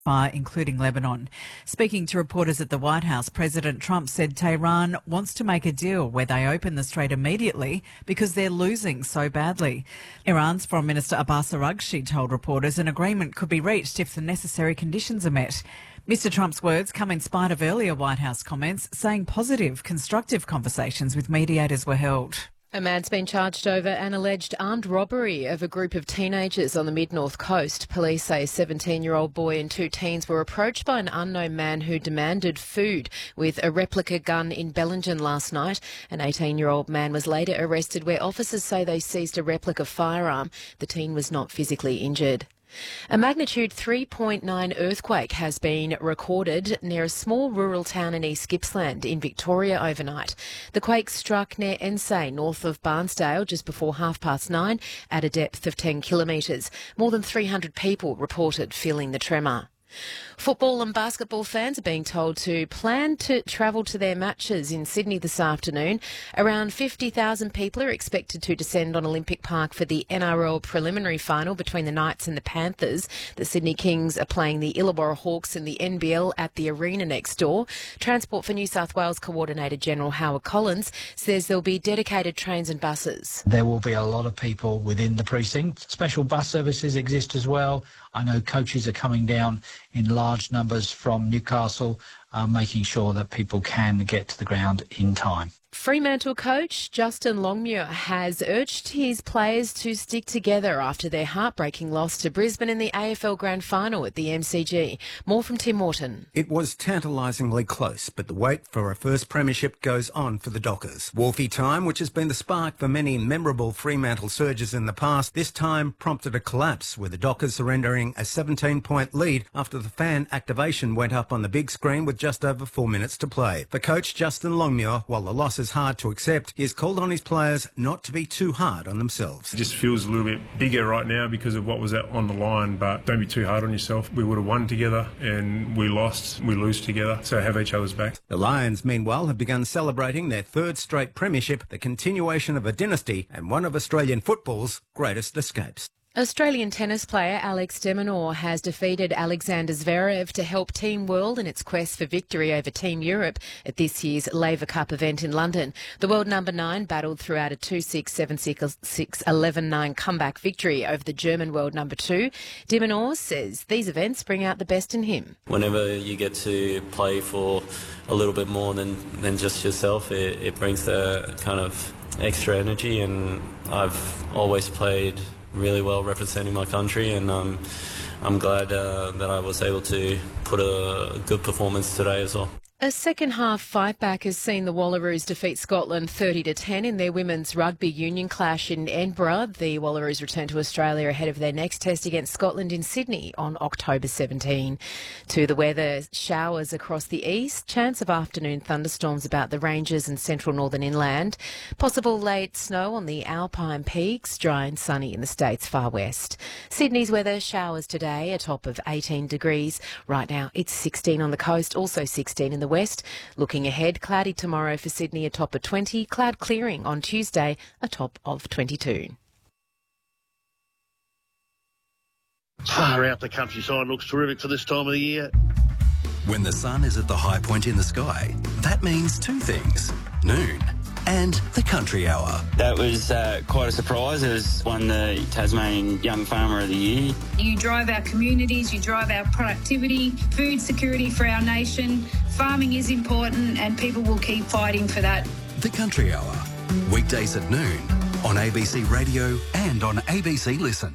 far, including Lebanon. Speaking to reporters at the White House, President Trump said Tehran wants to make a deal where they open the strait immediately because they're losing so badly. Iran's Foreign Minister Abbas Araghchi told reporters an agreement could be reached if the necessary conditions are met. Mr Trump's words come in spite of earlier White House comments saying positive, constructive conversations with mediators were held. A man's been charged over an alleged armed robbery of a group of teenagers on the mid-north coast. Police say a 17-year-old boy and two teens were approached by an unknown man who demanded food with a replica gun in Bellingen last night. An 18-year-old man was later arrested where officers say they seized a replica firearm. The teen was not physically injured. A magnitude 3.9 earthquake has been recorded near a small rural town in East Gippsland in Victoria overnight. The quake struck near Ensay, north of Barnsdale, just before 9:30 at a depth of 10 kilometres. More than 300 people reported feeling the tremor. Football and basketball fans are being told to plan to travel to their matches in Sydney this afternoon. Around 50,000 people are expected to descend on Olympic Park for the NRL preliminary final between the Knights and the Panthers. The Sydney Kings are playing the Illawarra Hawks in the NBL at the arena next door. Transport for New South Wales Coordinator General Howard Collins says there'll be dedicated trains and buses. There will be a lot of people within the precinct. Special bus services exist as well. I know coaches are coming down in large numbers from Newcastle, making sure that people can get to the ground in time. Fremantle coach Justin Longmuir has urged his players to stick together after their heartbreaking loss to Brisbane in the AFL Grand Final at the MCG. More from Tim Morton. It was tantalisingly close, but the wait for a first premiership goes on for the Dockers. Wolfie time, which has been the spark for many memorable Fremantle surges in the past, this time prompted a collapse, with the Dockers surrendering a 17-point lead after the fan activation went up on the big screen with just over 4 minutes to play. For coach Justin Longmuir, while the loss is hard to accept, he has called on his players not to be too hard on themselves. It just feels a little bit bigger right now because of what was on the line, but don't be too hard on yourself. We would have won together and we lost, we lose together, so have each other's back. The Lions, meanwhile, have begun celebrating their third straight premiership, the continuation of a dynasty and one of Australian football's greatest escapes. Australian tennis player Alex de Minaur has defeated Alexander Zverev to help Team World in its quest for victory over Team Europe at this year's Laver Cup event in London. The world number 9 battled throughout a 2-6, 7-6, 11-9 comeback victory over the German world number 2. De Minaur says these events bring out the best in him. Whenever you get to play for a little bit more than just yourself, it brings the kind of extra energy, and I've always played really well representing my country, and I'm glad that I was able to put a good performance today as well. A second-half fight-back has seen the Wallaroos defeat Scotland 30-10 in their women's rugby union clash in Edinburgh. The Wallaroos return to Australia ahead of their next test against Scotland in Sydney on October 17. To the weather, showers across the east, chance of afternoon thunderstorms about the ranges and central northern inland, possible late snow on the Alpine peaks, dry and sunny in the state's far west. Sydney's weather, showers today, a top of 18 degrees. Right now it's 16 on the coast, also 16 in the west. Looking ahead, cloudy tomorrow for Sydney, a top of 20. Cloud clearing on Tuesday, a top of 22. Far out the countryside looks terrific for this time of the year. When the sun is at the high point in the sky, that means two things: noon and the Country Hour. That was quite a surprise. It was won the Tasmanian Young Farmer of the Year. You drive our communities, you drive our productivity, food security for our nation. Farming is important and people will keep fighting for that. The Country Hour, weekdays at noon on ABC Radio and on ABC Listen.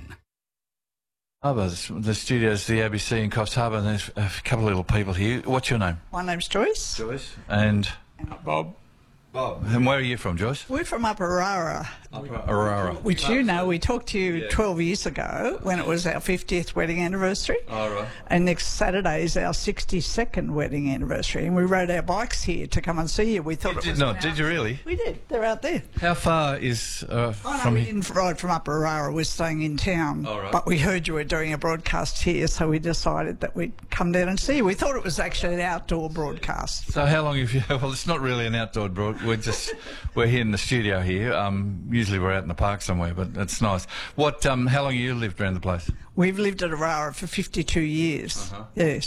The studio's the ABC in Coffs Harbour, and there's a couple of little people here. What's your name? My name's Joyce. Joyce. And Bob. And where are you from, Joyce? We're from Upper Arara. Arara. Which you know, we talked to you 12 years ago when it was our 50th wedding anniversary. Oh, right. And next Saturday is our 62nd wedding anniversary. And we rode our bikes here to come and see you. We thought it was... Did you really? We did. They're out there. How far is from we here? didn't ride from Upper Arara. We're staying in town. Oh, right. But we heard you were doing a broadcast here, so we decided that we'd come down and see you. We thought it was actually an outdoor broadcast. So how long have you... Well, it's not really an outdoor broadcast. we're here in the studio here. Usually we're out in the park somewhere, but it's nice. How long have you lived around the place? We've lived at Aurora for 52 years. Yes.